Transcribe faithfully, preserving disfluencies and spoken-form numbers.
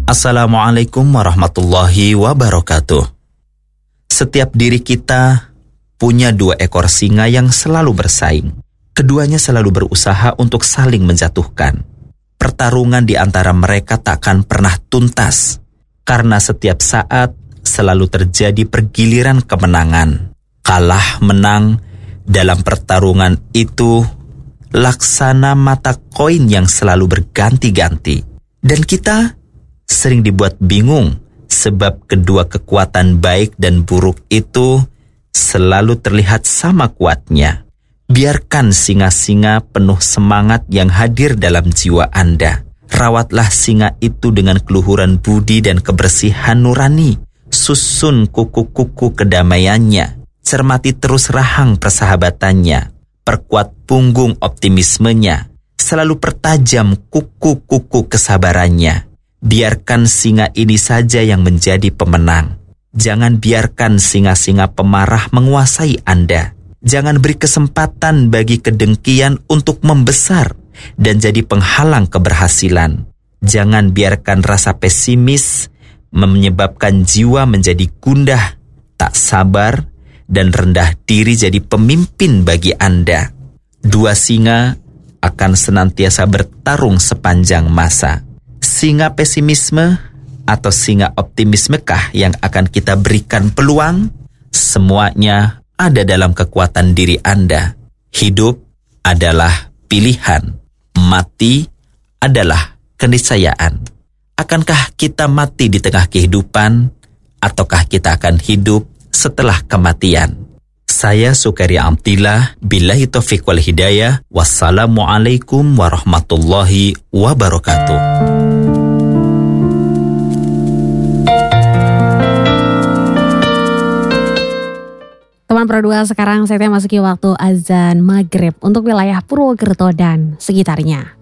Assalamualaikum warahmatullahi wabarakatuh. Setiap diri kita punya dua ekor singa yang selalu bersaing. Keduanya selalu berusaha untuk saling menjatuhkan. Pertarungan di antara mereka takkan pernah tuntas, karena setiap saat selalu terjadi pergiliran kemenangan. Kalah menang dalam pertarungan itu laksana mata koin yang selalu berganti-ganti. Dan kita sering dibuat bingung sebab kedua kekuatan baik dan buruk itu selalu terlihat sama kuatnya. Biarkan singa-singa penuh semangat yang hadir dalam jiwa Anda. Rawatlah singa itu dengan keluhuran budi dan kebersihan nurani. Susun kuku-kuku kedamaiannya. Cermati terus rahang persahabatannya. Perkuat punggung optimismenya. Selalu pertajam kuku-kuku kesabarannya. Biarkan singa ini saja yang menjadi pemenang. Jangan biarkan singa-singa pemarah menguasai Anda. Jangan beri kesempatan bagi kedengkian untuk membesar dan jadi penghalang keberhasilan. Jangan biarkan rasa pesimis menyebabkan jiwa menjadi gundah, tak sabar, dan rendah diri jadi pemimpin bagi Anda. Dua singa akan senantiasa bertarung sepanjang masa. Singa pesimisme atau singa optimismekah yang akan kita berikan peluang? Semuanya ada dalam kekuatan diri Anda. Hidup adalah pilihan. Mati adalah keniscayaan. Akankah kita mati di tengah kehidupan, ataukah kita akan hidup setelah kematian? Saya Sukaria Amtillah, billahi taufiq wal hidayah. Wassalamualaikum warahmatullahi wabarakatuh. Teman Pro dua, sekarang saya memasuki waktu azan maghrib untuk wilayah Purwokerto dan sekitarnya.